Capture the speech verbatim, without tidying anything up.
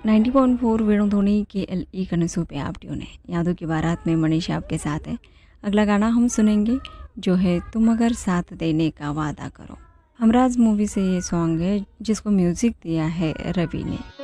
Ninety point four वेणु धोनी के L E कनसू पे आप ट्यून है। यादों की बारात में मनीषा आपके साथ है। अगला गाना हम सुनेंगे जो है तुम अगर साथ देने का वादा करो। हमराज मूवी से ये सॉन्ग है जिसको म्यूज़िक दिया है रवि ने।